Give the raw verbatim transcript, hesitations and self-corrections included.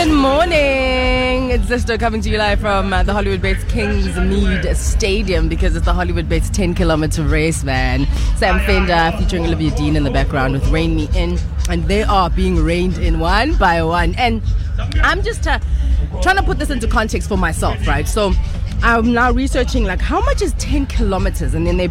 Good morning. It's Zisto coming to you live from uh, the Hollywood Bates Kingsmead Stadium because it's the Hollywood Bates ten kilometer race, man. Sam Fender featuring Olivia Dean in the background with Rain Me In. And they are being reined in one by one. And I'm just uh, trying to put this into context for myself, right? So I'm now researching like how much is ten kilometers, and then they